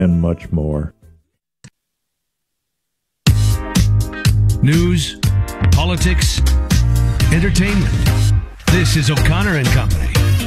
and much more. News, politics, entertainment. This is O'Connor and Company.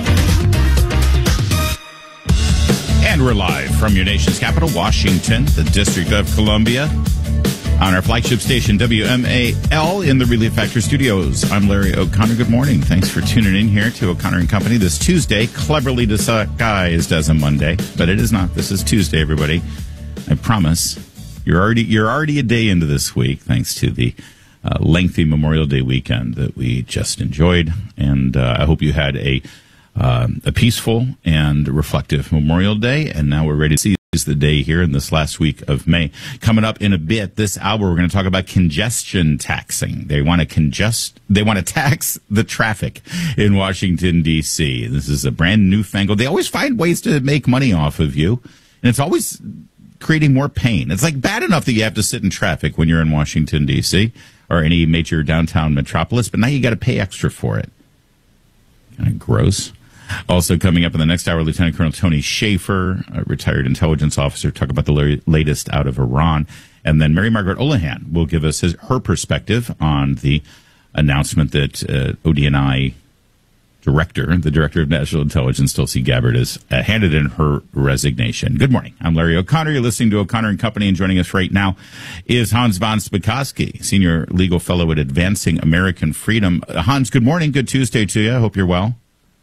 And we're live from your nation's capital, Washington, the District of Columbia, on our flagship station, WMAL, in the Relief Factor Studios. I'm Larry O'Connor. Good morning. Thanks for tuning in here to O'Connor and Company this Tuesday, cleverly disguised as a Monday, but it is not. This is Tuesday, everybody. I promise. You're already a day into this week, thanks to the lengthy Memorial Day weekend that we just enjoyed, and I hope you had a peaceful and reflective Memorial Day. And now we're ready to seize the day here in this last week of May. Coming up in a bit, this hour we're going to talk about congestion taxing. They want to tax the traffic in Washington D.C. This is a brand newfangled. They always find ways to make money off of you, and it's always creating more pain. It's like bad enough that you have to sit in traffic when you're in Washington, D.C. or any major downtown metropolis, but now you got to pay extra for it. Kind of gross. Also coming up in the next hour, Lieutenant Colonel Tony Shaffer, a retired intelligence officer, talk about the latest out of Iran. And then Mary Margaret Olohan will give us her perspective on the announcement that ODNI the Director of National Intelligence, Tulsi Gabbard, has handed in her resignation. Good morning. I'm Larry O'Connor. You're listening to O'Connor and Company, and joining us right now is Hans von Spakovsky, Senior Legal Fellow at Advancing American Freedom. Hans, good morning. Good Tuesday to you. I hope you're well.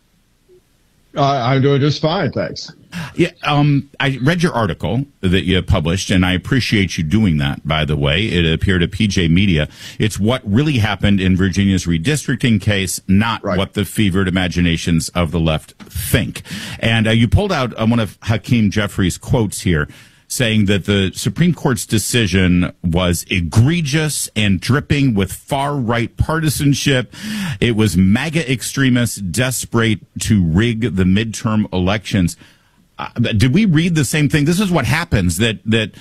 I'm doing just fine, thanks. Yeah, I read your article that you published, and I appreciate you doing that, by the way. It appeared at PJ Media. It's what really happened in Virginia's redistricting case, not what the fevered imaginations of the left think. And you pulled out one of Hakeem Jeffries' quotes here, saying that the Supreme Court's decision was egregious and dripping with far-right partisanship. It was MAGA extremists desperate to rig the midterm elections. Did we read the same thing? This is what happens, that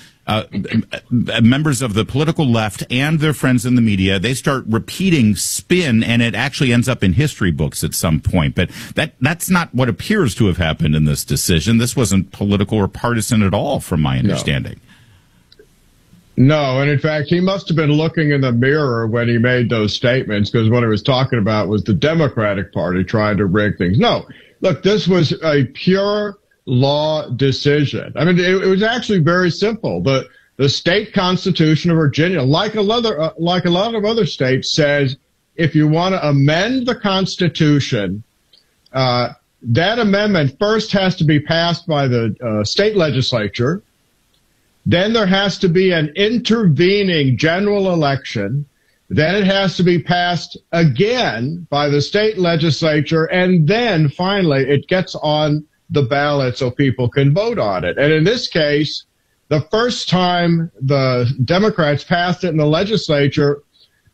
members of the political left and their friends in the media, they start repeating spin, and it actually ends up in history books at some point. But that's not what appears to have happened in this decision. This wasn't political or partisan at all, from my understanding. No, and in fact, he must have been looking in the mirror when he made those statements, because what he was talking about was the Democratic Party trying to rig things. No, look, this was a pure law decision. I mean, it was actually very simple. The state constitution of Virginia, like a lot of other states, says if you want to amend the Constitution, that amendment first has to be passed by the state legislature. Then there has to be an intervening general election. Then it has to be passed again by the state legislature. And then finally it gets on the ballot so people can vote on it. And in this case, the first time the Democrats passed it in the legislature,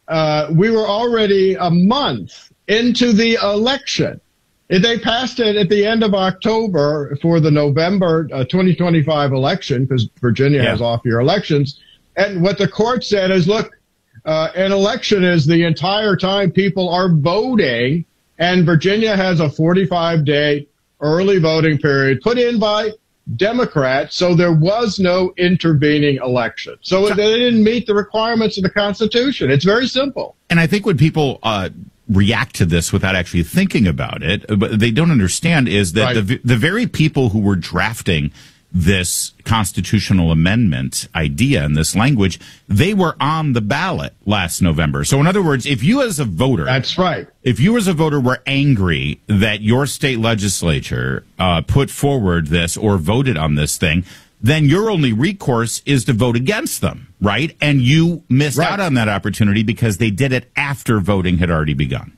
we were already a month into the election. They passed it at the end of October for the November 2025 election, because Virginia has off-year elections. And what the court said is, look, an election is the entire time people are voting, and Virginia has a 45-day early voting period put in by Democrats, so there was no intervening election. So they didn't meet the requirements of the Constitution. It's very simple. And I think when people react to this without actually thinking about it, but they don't understand is that the very people who were drafting this constitutional amendment idea and this language, they were on the ballot last November. So in other words, if you as a voter, that's right. If you as a voter were angry that your state legislature put forward this or voted on this thing, then your only recourse is to vote against them, right? And you missed out on that opportunity because they did it after voting had already begun.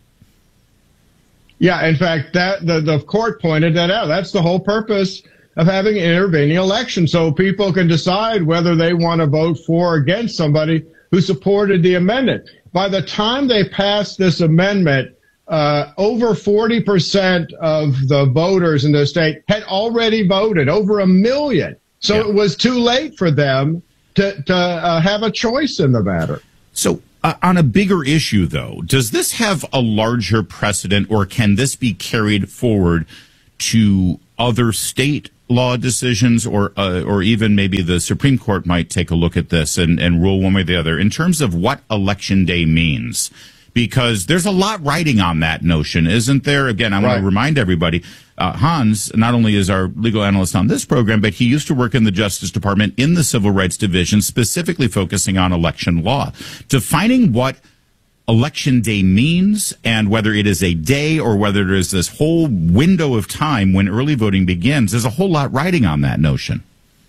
Yeah, in fact, that the court pointed that out. That's the whole purpose of having an intervening election, so people can decide whether they want to vote for or against somebody who supported the amendment. By the time they passed this amendment, over 40% of the voters in the state had already voted, over 1 million. So it was too late for them to have a choice in the matter. So on a bigger issue, though, does this have a larger precedent, or can this be carried forward to other state law decisions, or even maybe the Supreme Court might take a look at this and rule one way or the other in terms of what Election Day means? Because there's a lot riding on that notion, isn't there? Again, I want to remind everybody, Hans not only is our legal analyst on this program, but he used to work in the Justice Department in the Civil Rights Division, specifically focusing on election law. Defining what Election Day means and whether it is a day or whether there is this whole window of time when early voting begins, there's a whole lot riding on that notion.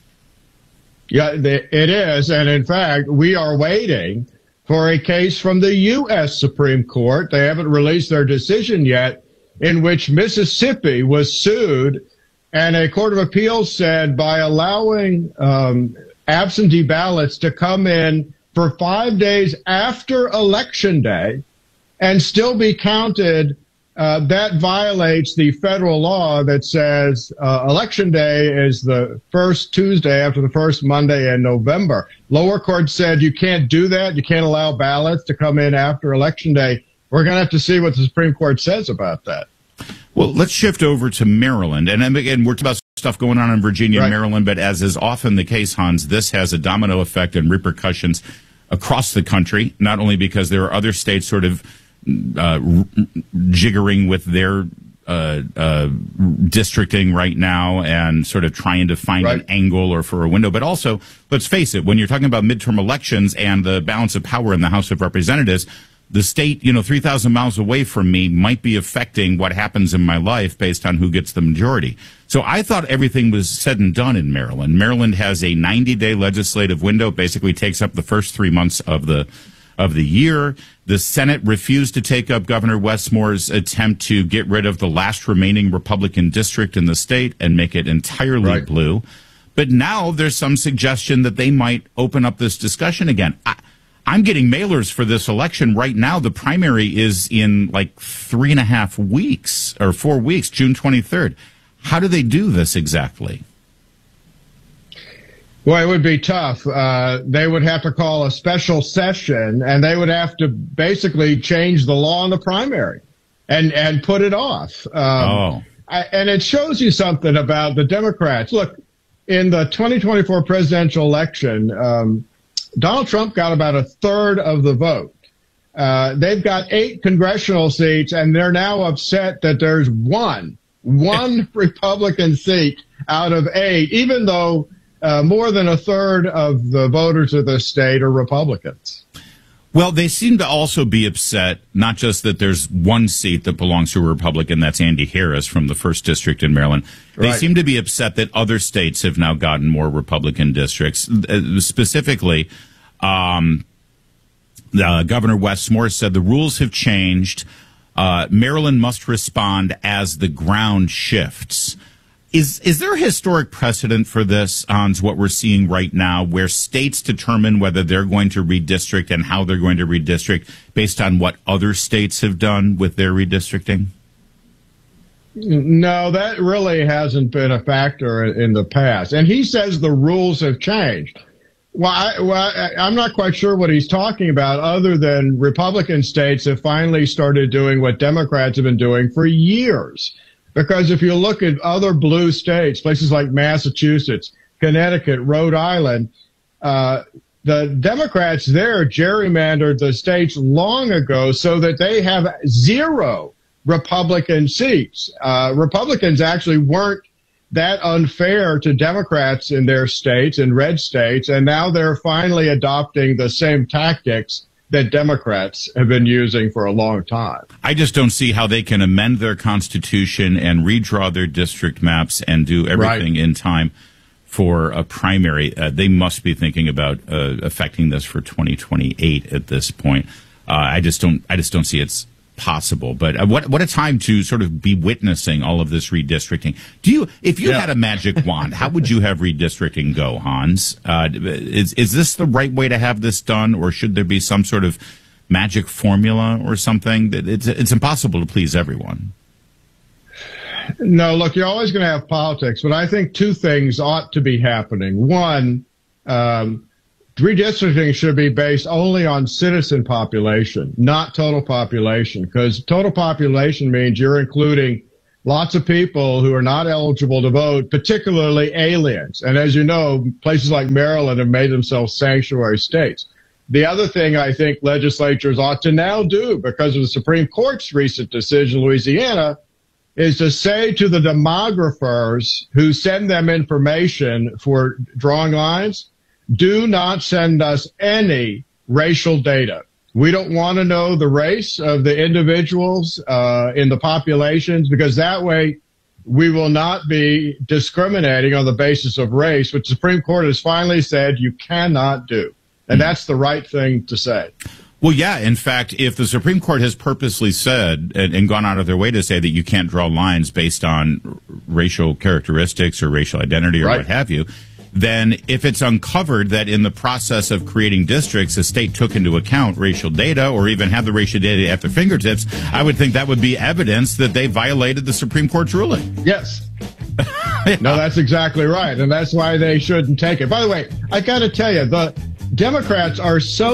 Yeah, it is. And in fact, we are waiting for a case from the U.S. Supreme Court. They haven't released their decision yet, in which Mississippi was sued, and a court of appeals said by allowing absentee ballots to come in for 5 days after Election Day and still be counted, that violates the federal law that says Election Day is the first Tuesday after the first Monday in November. Lower court said you can't do that. You can't allow ballots to come in after Election Day. We're going to have to see what the Supreme Court says about that. Well, let's shift over to Maryland. And again, we're talking about stuff going on in Virginia and Maryland, but as is often the case, Hans, this has a domino effect and repercussions across the country, not only because there are other states sort of jiggering with their districting right now and sort of trying to find an angle or for a window, but also, let's face it, when you're talking about midterm elections and the balance of power in the House of Representatives, the state, 3,000 miles away from me might be affecting what happens in my life based on who gets the majority. So I thought everything was said and done in Maryland. Maryland has a 90-day legislative window, basically takes up the first 3 months of the year. The Senate refused to take up Governor Westmore's attempt to get rid of the last remaining Republican district in the state and make it entirely blue. But now there's some suggestion that they might open up this discussion again. I'm getting mailers for this election right now. The primary is in like 3.5 weeks or 4 weeks, June 23rd. How do they do this exactly? Well, it would be tough. They would have to call a special session, and they would have to basically change the law in the primary and put it off. And it shows you something about the Democrats. Look, in the 2024 presidential election, Donald Trump got about a third of the vote. They've got 8 congressional seats, and they're now upset that there's one Republican seat out of 8, even though more than a third of the voters of the state are Republicans. Well, they seem to also be upset, not just that there's one seat that belongs to a Republican, that's Andy Harris from the 1st District in Maryland. They seem to be upset that other states have now gotten more Republican districts. Specifically, Governor Westmore said the rules have changed. Maryland must respond as the ground shifts. Is there a historic precedent for this, Hans, what we're seeing right now, where states determine whether they're going to redistrict and how they're going to redistrict based on what other states have done with their redistricting? No, that really hasn't been a factor in the past. And he says the rules have changed. I'm not quite sure what he's talking about, other than Republican states have finally started doing what Democrats have been doing for years. Because if you look at other blue states, places like Massachusetts, Connecticut, Rhode Island, the Democrats there gerrymandered the states long ago so that they have 0 Republican seats. Republicans actually weren't that unfair to Democrats in their states, in red states, and now they're finally adopting the same tactics that Democrats have been using for a long time. I just don't see how they can amend their constitution and redraw their district maps and do everything in time for a primary. They must be thinking about affecting this for 2028 at this point. I just don't see it's possible. But what a time to sort of be witnessing all of this redistricting. If you had a magic wand, how would you have redistricting go, Hans? Is this the right way to have this done, or should there be some sort of magic formula or something? That it's impossible to please everyone. No, look, you're always going to have politics, but I think 2 things ought to be happening. One, redistricting should be based only on citizen population, not total population, because total population means you're including lots of people who are not eligible to vote, particularly aliens. And as you know, places like Maryland have made themselves sanctuary states. The other thing I think legislatures ought to now do, because of the Supreme Court's recent decision in Louisiana, is to say to the demographers who send them information for drawing lines, do not send us any racial data. We don't want to know the race of the individuals in the populations, because that way we will not be discriminating on the basis of race, which the Supreme Court has finally said you cannot do. And that's the right thing to say. Well, yeah. In fact, if the Supreme Court has purposely said and gone out of their way to say that you can't draw lines based on racial characteristics or racial identity or what have you, then if it's uncovered that in the process of creating districts, the state took into account racial data or even had the racial data at their fingertips, I would think that would be evidence that they violated the Supreme Court's ruling. Yes. No, that's exactly right. And that's why they shouldn't take it. By the way, I got to tell you, the Democrats are so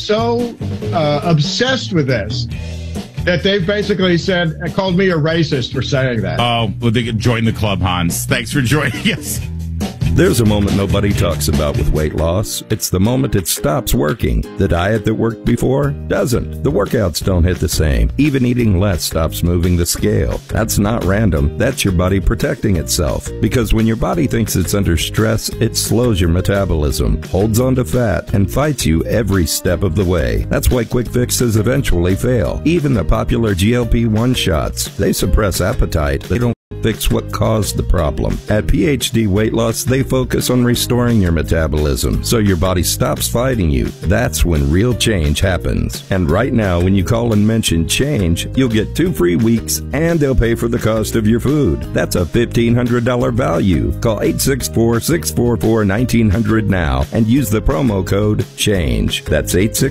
obsessed with this that they've basically called me a racist for saying that. Oh, well, they could join the club, Hans. Thanks for joining us. There's a moment nobody talks about with weight loss. It's the moment it stops working. The diet that worked before doesn't. The workouts don't hit the same. Even eating less stops moving the scale. That's not random. That's your body protecting itself. Because when your body thinks it's under stress, it slows your metabolism, holds on to fat, and fights you every step of the way. That's why quick fixes eventually fail. Even the popular GLP-1 shots, they suppress appetite. They don't fix what caused the problem. At PhD Weight Loss, they focus on restoring your metabolism so your body stops fighting you. That's when real change happens. And right now, when you call and mention change, you'll get 2 free weeks and they'll pay for the cost of your food. That's a $1,500 value. Call 864-644-1900 now and use the promo code CHANGE. That's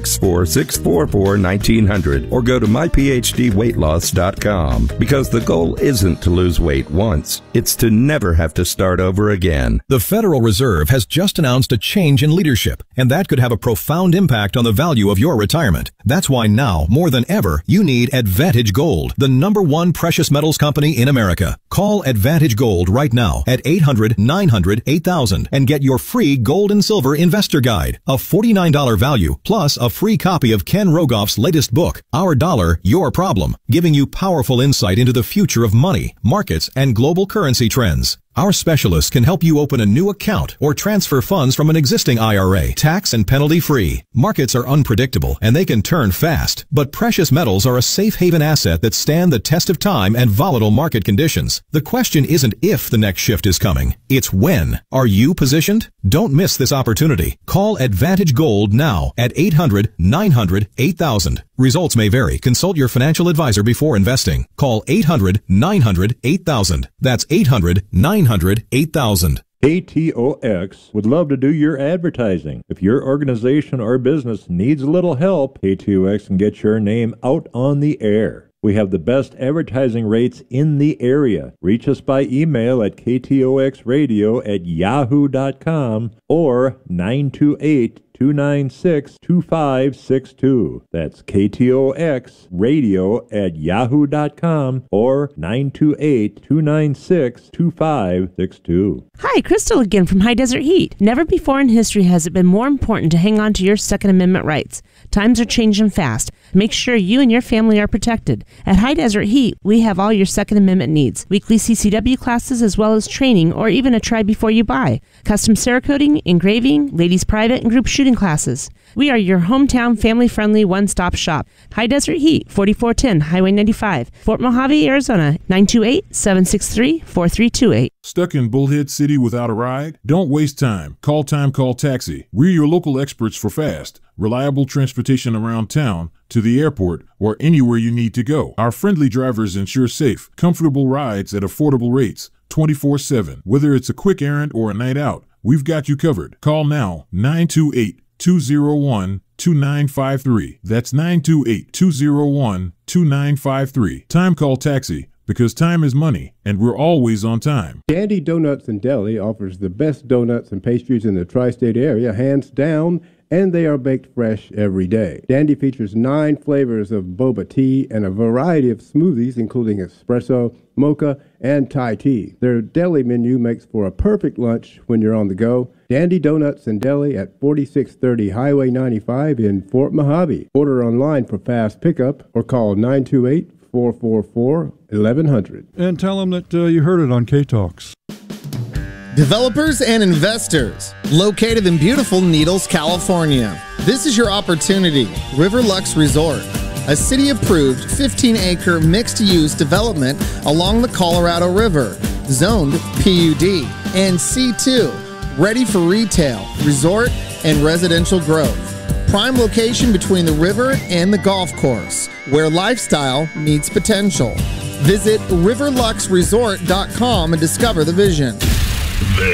864-644-1900 or go to myphdweightloss.com, because the goal isn't to lose weight once. It's to never have to start over again. The Federal Reserve has just announced a change in leadership, and that could have a profound impact on the value of your retirement. That's why now, more than ever, you need Advantage Gold, the #1 precious metals company in America. Call Advantage Gold right now at 800-900-8000 and get your free gold and silver investor guide, a $49 value, plus a free copy of Ken Rogoff's latest book, Our Dollar, Your Problem, giving you powerful insight into the future of money, markets, and global currency trends. Our specialists can help you open a new account or transfer funds from an existing IRA, tax and penalty free. Markets are unpredictable and they can turn fast, but precious metals are a safe haven asset that stand the test of time and volatile market conditions. The question isn't if the next shift is coming, it's when. Are you positioned? Don't miss this opportunity. Call Advantage Gold now at 800-900-8000. Results may vary. Consult your financial advisor before investing. Call 800-900-8000. That's 800-900-8000. KTOX would love to do your advertising. If your organization or business needs a little help, KTOX can get your name out on the air. We have the best advertising rates in the area. Reach us by email at ktoxradio@yahoo.com or 928-296-2562. That's KTOXradio@yahoo.com or 928-296-2562. Hi, Crystal again from High Desert Heat. Never before in history has it been more important to hang on to your Second Amendment rights. Times are changing fast. Make sure you and your family are protected. At High Desert Heat, we have all your Second Amendment needs. Weekly CCW classes as well as training or even a try before you buy. Custom Cerakoting, engraving, ladies private and group shooting classes. We are your hometown family-friendly one-stop shop. High Desert Heat, 4410 Highway 95, Fort Mojave, Arizona, 928-763-4328. Stuck in Bullhead City without a ride? Don't waste time. Call Taxi. We're your local experts for fast, reliable transportation around town, to the airport, or anywhere you need to go. Our friendly drivers ensure safe, comfortable rides at affordable rates, 24/7. Whether it's a quick errand or a night out, we've got you covered. Call now, 928-201-2953. That's 928-201-2953. Time Call Taxi, because time is money, and we're always on time. Dandy Donuts and Deli offers the best donuts and pastries in the tri-state area, hands down, and they are baked fresh every day. Dandy features 9 flavors of boba tea and a variety of smoothies, including espresso, mocha, and Thai tea. Their deli menu makes for a perfect lunch when you're on the go. Dandy Donuts and Deli at 4630 Highway 95 in Fort Mojave. Order online for fast pickup or call 928-444-1100. And tell them that you heard it on K-Talks. Developers and investors, located in beautiful Needles, California. This is your opportunity. Riverlux Resort, a city-approved 15-acre mixed-use development along the Colorado River, zoned PUD and C2, ready for retail, resort, and residential growth. Prime location between the river and the golf course, where lifestyle meets potential. Visit riverluxresort.com and discover the vision.